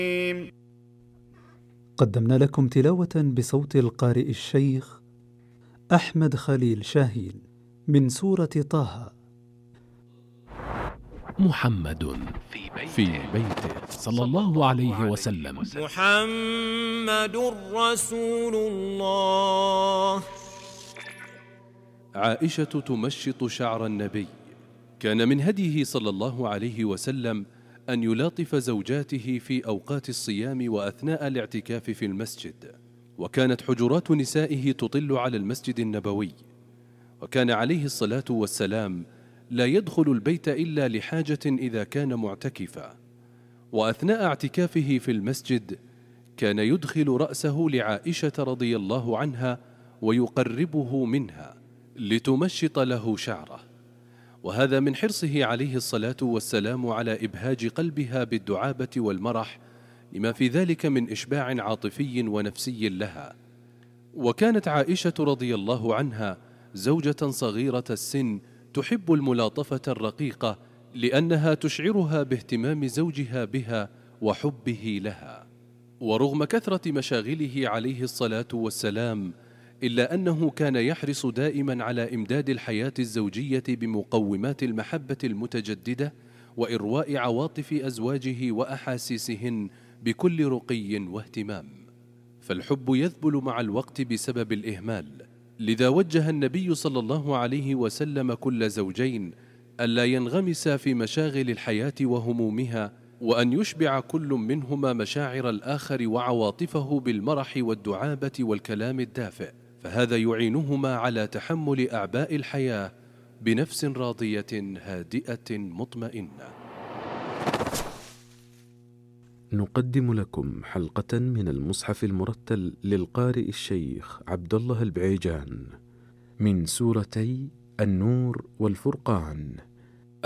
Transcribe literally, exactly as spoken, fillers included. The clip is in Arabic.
قدمنا لكم تلاوة بصوت القارئ الشيخ أحمد خليل شاهين من سورة طه. محمد في بيته صلى الله عليه وسلم. محمد رسول الله. عائشة تمشط شعر النبي. كان من هديه صلى الله عليه وسلم أن يلاطف زوجاته في أوقات الصيام وأثناء الاعتكاف في المسجد، وكانت حجرات نسائه تطل على المسجد النبوي، وكان عليه الصلاة والسلام لا يدخل البيت إلا لحاجة إذا كان معتكفا. وأثناء اعتكافه في المسجد كان يدخل رأسه لعائشة رضي الله عنها ويقربه منها لتمشط له شعره، وهذا من حرصه عليه الصلاة والسلام على إبهاج قلبها بالدعابة والمرح، لما في ذلك من إشباع عاطفي ونفسي لها. وكانت عائشة رضي الله عنها زوجة صغيرة السن تحب الملاطفة الرقيقة، لأنها تشعرها باهتمام زوجها بها وحبه لها. ورغم كثرة مشاغله عليه الصلاة والسلام، إلا أنه كان يحرص دائما على إمداد الحياة الزوجية بمقومات المحبة المتجددة وإرواء عواطف أزواجه وأحاسيسهن بكل رقي واهتمام، فالحب يذبل مع الوقت بسبب الإهمال. لذا وجه النبي صلى الله عليه وسلم كل زوجين ألا ينغمسا في مشاغل الحياة وهمومها، وأن يشبع كل منهما مشاعر الآخر وعواطفه بالمرح والدعابة والكلام الدافئ، فهذا يعينهما على تحمل أعباء الحياة بنفس راضية هادئة مطمئنة. نقدم لكم حلقة من المصحف المرتل للقارئ الشيخ عبد الله البعيجان من سورتي النور والفرقان.